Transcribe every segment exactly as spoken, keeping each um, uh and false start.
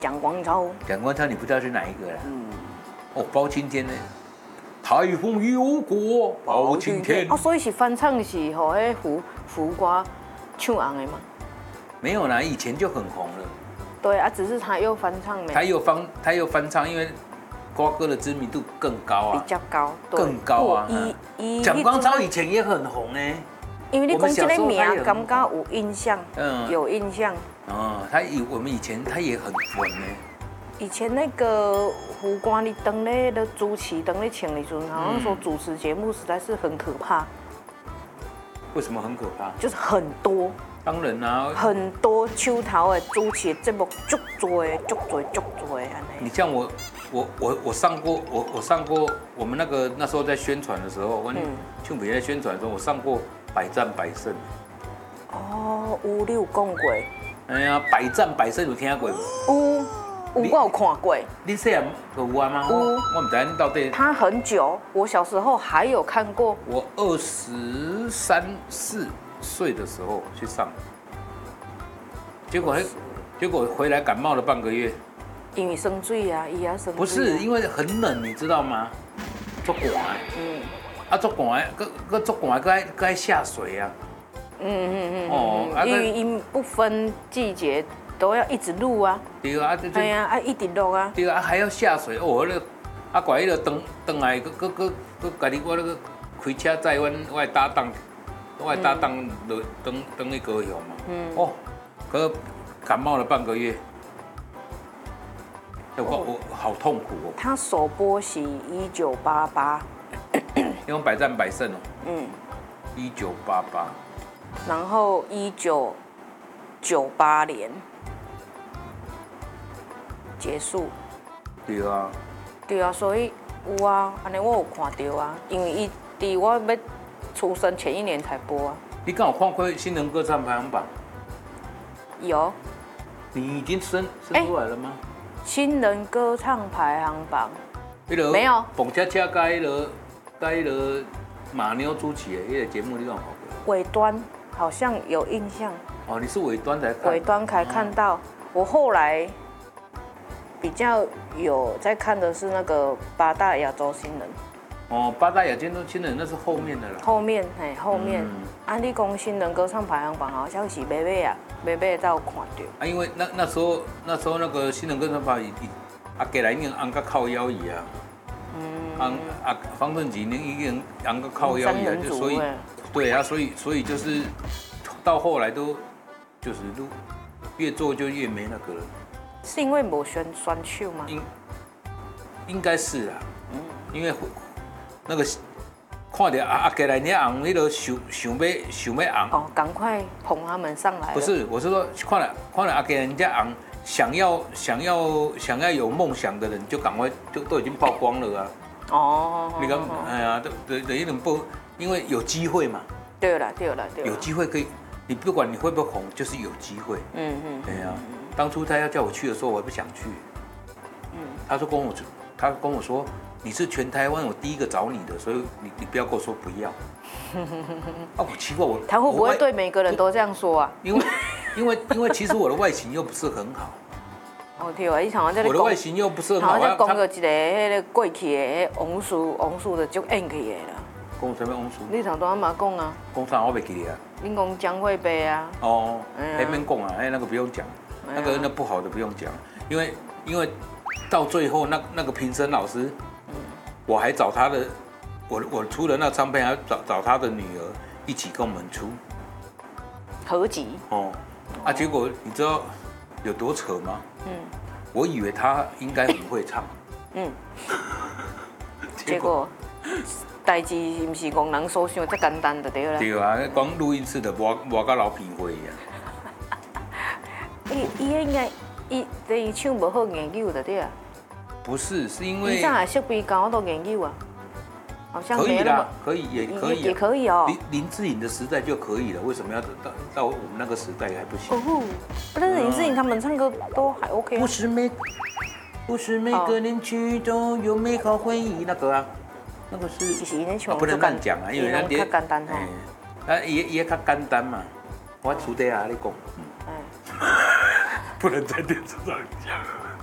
蒋光超， 蒋光超你不知道是哪一个啦？嗯，哦，包青天呢？台风有过包青天。 哦，所以是翻唱是和迄胡胡瓜唱红的嘛？ 没有啦，以前就很红了。 对啊，只是他又翻唱没？ 他又翻他又翻唱，因为瓜哥的知名度更高啊， 比较高， 更高啊。蒋光超以前也很红哎。 因为你讲这个名，感觉有印象，嗯，有印象。 哦，他以我们以前他也很红呢。 以前那个胡瓜你登咧的主持登咧请的时候，好像说主持节目实在是很可怕。 为什么很可怕？ 就是很多。 当然啊， 很多秋头的主持节目足多的，足多足多的安尼。 你像我，我我我上过，我我上过我们那个那时候在宣传的时候，我庆北在宣传的时候，我上过。百战百胜。 哦，有你有讲过。 哎呀，百战百胜有听过？ 有，有我有看过。 你细汉有玩吗？有，我唔知你到底。 他很久，我小时候还有看过。 我二十三四岁的时候去上，结果结果回来感冒了半个月。 因为生水啊，伊也生水。 不是，因为很冷，你知道吗？做寒。嗯。啊，做寒，搁搁做寒，搁爱搁爱下水啊。 嗯嗯嗯。哦，因为因不分季节，都要一直录啊。 对啊， 对啊，啊一直录啊。 对啊，还要下水哦，那个啊，怪迄个登登来，搁搁搁搁家己我那个开车载阮我搭档，我搭档落登登去高雄嘛。嗯。哦，可感冒了半个月。我我好痛苦哦。 他首播是一九八八。 因为百战百胜哦。嗯。一九八八。 然后一九九八年结束。 对啊。 对啊，所以有啊，安尼我有看到啊，因为伊伫我要出生前一年才播啊。 你刚有看过新人歌唱排行榜？ 有。 你已经生生出来了吗？ 新人歌唱排行榜。 没有。蹦恰恰跟迄个跟迄个马妞主持的迄个节目，你有看过？ 尾端好像有印象。 哦，你是尾端才看。 尾端才看到，我后来比较有在看的是那个八大亚洲新人。 哦，八大亚洲新人那是后面的啦。 后面哎，后面。安利公新人歌唱排行榜好像是妹妹啊，妹妹才有看到。 啊，因为那那时候那时候那个新人歌唱排啊，给来念安个靠腰椅啊。嗯。安啊，方正吉那已经安个靠腰椅啊，就所以对啊，所以所以就是到后来都就是都越做就越没那个了。 是因为没选选手吗？ 应应该是啦，嗯，因为那个看到阿阿给来你昂那个想想要想要昂哦，赶快捧他们上来。 不是，我是说看了看了阿给人家昂，想要想要想要有梦想的人就赶快就都已经曝光了啊。哦，你看，哎呀，对对，有点不，因为有机会嘛。 对了对了对了。 有机会可以，你不管你会不会红，就是有机会。嗯嗯。对呀。当初他要叫我去的时候，我还不想去。嗯，他说跟我，他跟我说，你是全台湾我第一个找你的，所以你你不要跟我说不要。啊，我奇怪我。 他会不会对每个人都这样说啊？ 因为因为因为其实我的外形又不是很好。 哦对啊，你像我这里。 我的外形又不是很好。 好像讲个一个迄个过去的王叔，王叔就足演去的啦。 讲什么王叔？ 你上段嘛讲啊。 讲啥我袂记得啊。 你讲江惠杯啊。 哦，那边讲啊，哎那个不用讲。那个那不好的不用讲，因为因为到最后那那个评审老师，嗯、我还找他的，我我出了那唱片，还找找他的女儿一起跟我们出合集哦啊，结果你知道有多扯吗？嗯，我以为他应该很会唱，嗯， 结果代志不是讲人所想这简单的对啦。 对啊，光录音室的我我甲老皮会呀。 伊伊应该伊等于唱不好研究的对啊。 不是，是因为。 你上海设备高都研究啊，好像可以啦，可以也可以， 也可以哦。 林林志颖的时代就可以了，为什么要到到我们那个时代还不行？哦， 但是林志颖他们唱歌都还 OK 啊。 不是每不是每个人去都有美好回忆那个啊，那个是。 其实伊那唱不能乱讲啊，因为人家较简单哈。 啊，也也较简单嘛，我出底啊，你讲。不能在电视上讲。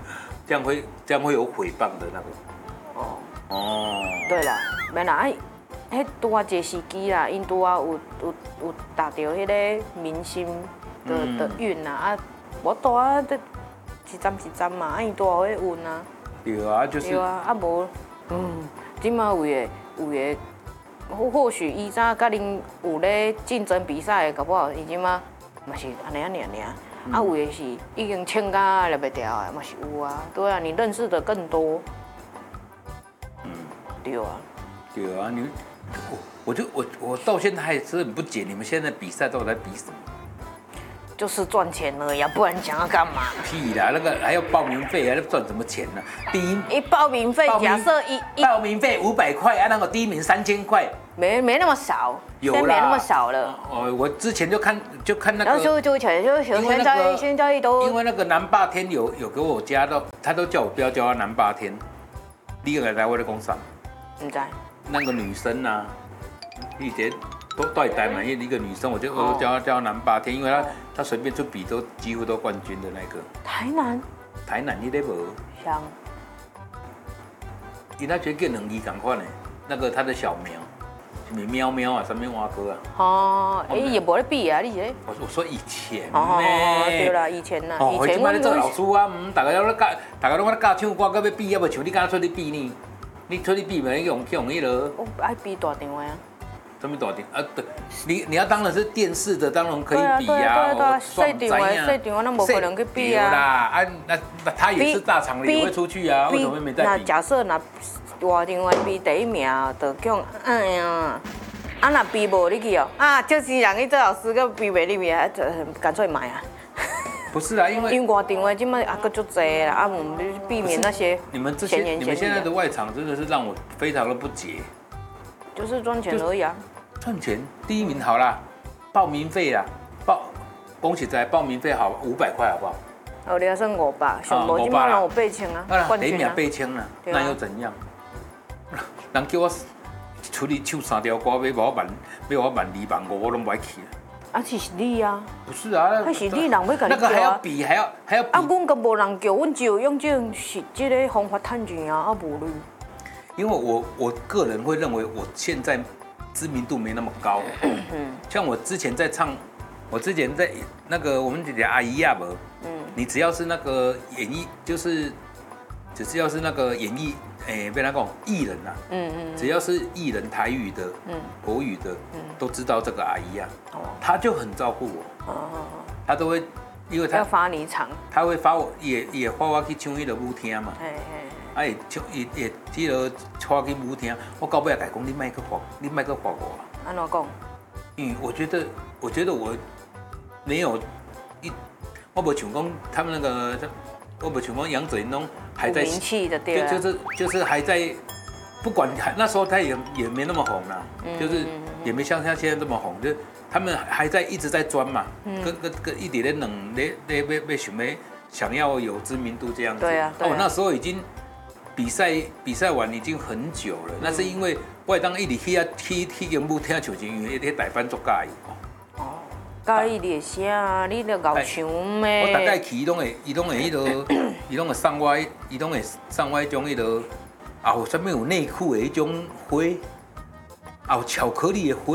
这样会这样会有诽谤的那个。 哦哦， 对啦，免啦，哎，迄拄啊一个时机啦，因拄啊有有有达到迄个明星的的运啦，啊，我拄啊得一站一站嘛，啊，因拄啊有运啊。 对啊，就是。 对啊，啊无，嗯，即马有诶有诶，或或许以前甲恁有咧竞争比赛，搞不好伊即马嘛是安尼安尼安尼啊。啊，有诶是已经签甲了袂掉啊，嘛是有啊。对啊，你认识的更多。嗯，对啊。 对啊，你我我就我我到现在还是很不解，你们现在比赛到底在比什么？ 就是赚钱而已啊，不然想要干嘛？ 屁啦，那个还要报名费，还要赚什么钱呢？第一， 一报名费，假设一一报名费五百块，啊，那个第一名三千块， 没没那么少， 有啦， 没那么少了。 哦，我之前就看就看那个， 然后就就就就现在现在都因为那个南霸天有有给我加到，他都叫我不要叫他南霸天，第一个来我的工厂， 唔知那个女生啊，以前都带带嘛，因为一个女生，我就我都叫她叫南霸天，因为她她随便出比都几乎都冠军的那个。 台南。 台南你咧无？ 像。 伊那全跟两字同款的，那个他的小名，什么喵喵啊，什么蛙哥啊。 哦，哎，也无咧比啊，你这。 我我说以前。 哦，对啦，以前呐，以前我咧做老师啊，嗯，大家都咧教，大家拢咧教唱歌，搁要比，也无像你敢出去比呢？你出去比咪用用迄个？ 我爱比大场的啊。 什么大场啊？对，你你要当然是电视的，当然可以比啊。 对啊对啊，细场的细场，咱无可能去比啊。 啦，啊那那他也是大场的，也会出去啊，为什么没在比？ 那假设那大场的比第一名，就讲哎呀，啊那比无你去哦，啊就是人去做老师，个比袂入去，啊干脆买啊。 不是啊，因为因为外场的今麦啊个足济啦，啊我们避免那些你们这些你们现在的外场真的是让我非常的不解。 就是赚钱而已啊！ 赚钱，第一名好啦，报名费啦，报，恭喜在报名费好五百块好不好？ 哦，你算五百，上无今麦让我八千啊， 冠军啊，第一名八千啦，那又怎样？人叫我出去唱三条歌，要我万，要我万二万五，我都不爱去。 啊，是是你啊！ 不是啊， 那是你人要甲你那个还要比，还要还要比。 啊，阮个无人叫，阮只有用这种是这个方法赚钱啊，啊无你。 因为我我个人会认为我现在知名度没那么高，像我之前在唱，我之前在那个我们姐姐阿姨呀不，嗯，你只要是那个演艺，就是只要是那个演艺，哎，被他讲艺人啊，嗯嗯，只要是艺人台语的，嗯，国语的，嗯，都知道这个阿姨啊，哦，他就很照顾我，哦，他都会，因为他要发你场， 他会发我，也也发我去唱迄个舞厅嘛，嘿嘿。啊，会唱，也也即个带去舞厅，我到尾也讲，你莫去发，你莫去发我。 安怎讲？ 嗯，我觉得，我觉得我没有一，我不像讲他们那个，我不像讲杨子云拢还在名气的对， 就就是就是还在，不管那时候他也也没那么红啦，嗯、就是也没像他现在这么红，就他们还在一直在钻嘛，嗯、跟跟跟一点点冷，咧咧要要想要想要有知名度这样子。 对啊，对啊我、哦、那时候已经。比赛比赛完已经很久了，那是因为我当一直去啊去去间舞厅唱歌，因为迄台班足介意哦。哦， 介意你声啊，你咧搞唱咩？ 我大概去，伊拢会，伊拢会迄个，伊拢会送我，伊拢会送我迄种迄个，啊有啥物有内裤的迄种花，啊有巧克力的花。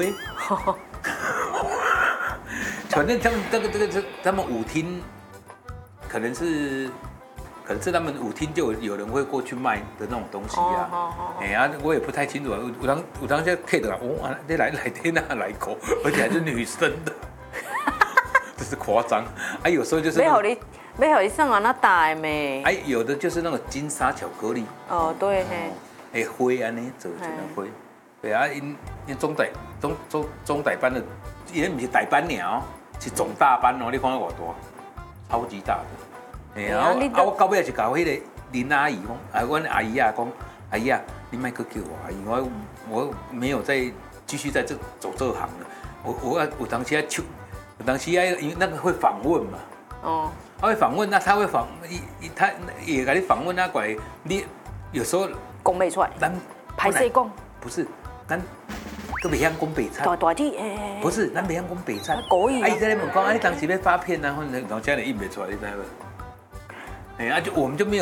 反正他们这个这个这他们舞厅，可能是。可能是他们舞厅就有人会过去卖的那种东西啊，哎呀、哦，我也不太清楚啊。我当我当下看到哦，你来来天哪来口，而且还是女生的，这是夸张。哎、啊，有时候就是。 要你，要你上完那大没？ 哎，有的就是那个金沙巧克力。 哦，对嘿。 哎，灰安尼做成的灰，对啊，因因中大中中中大班的，也不是大班鸟，是中大班哦。你看我多大，超级大的。哎呀，啊我到尾也是搞迄个林阿姨讲，啊，阮阿姨啊讲，阿姨啊，你莫去叫我阿姨，我我没有再继续在这走这行了。我我我当时啊唱，我当时啊，因为那个会访问嘛，哦，他会访问，那他会访，他也给你访问那过来，你有时候讲不出来，咱拍谁讲？ 不是，咱都袂晓讲白菜。 大大啲诶。 不是，咱袂晓讲白菜。 故意。 啊，伊在那问讲，啊，你当时要发片啊，或者讲这样印袂出来，你知道无？哎、欸，啊就我们就没有